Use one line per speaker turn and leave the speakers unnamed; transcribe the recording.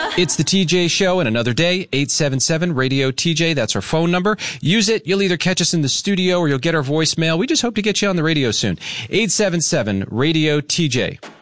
It's the TJ Show and another day, 877-RADIO-TJ. That's our phone number. Use it. You'll either catch us in the studio or you'll get our voicemail. We just hope to get you on the radio soon. 877-RADIO-TJ.